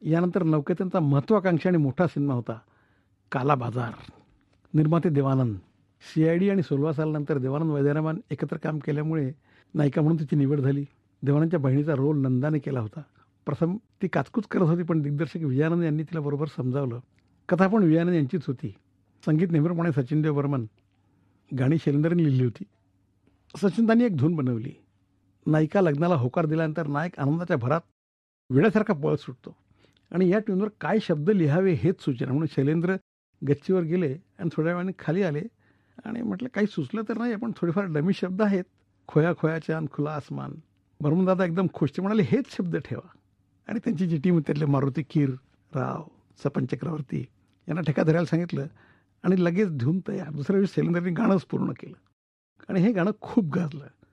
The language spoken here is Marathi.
यानंतर नवकेतनचा महत्त्वाकांक्षी आणि मोठा सिनेमा होता काला बाजार. निर्माते देवानंद. CID आणि 16 सालानंतर देवानंद वैद्यनाथन एकत्र काम केल्यामुळे नायिका म्हणून तिची निवड झाली. देवानंदच्या बहिणीचा रोल नंदाने केला होता. प्रथम ती काचकूच करत होती, पण दिग्दर्शक विजयानंद यांनी तिला बरोबर समजावलं. कथा पण विजयानंद यांचीच होती. संगीत नेहमीप्रमाणे सचिनदेव बर्मन. गाणी शैलेंद्रने लिहिली होती. सचिनदांनी एक धून बनवली. नायिका लग्नाला होकार दिल्यानंतर नायक आनंदाच्या भरात वेड्यासारखा पळत सुटतो आणि या ट्यूनवर काय शब्द लिहावे हेच सुचेना. म्हणून शैलेंद्र गच्चीवर गेले आणि थोड्या वेळाने खाली आले आणि म्हटलं काही सुचलं तर नाही, पण थोडेफार डमी शब्द आहेत. खोया खोया चांद खुला आसमान. बर्मन दादा एकदम खुश. ते म्हणाले हेच शब्द ठेवा. आणि त्यांची जी टीम त्यातले मारुती कीर, राव, सपन चक्रवर्ती यांना ठेका धरायला सांगितलं आणि लगेच धून तयार. दुसऱ्या दिवशी शैलेंद्रनी गाणंच पूर्ण केलं आणि हे गाणं खूप गाजलं.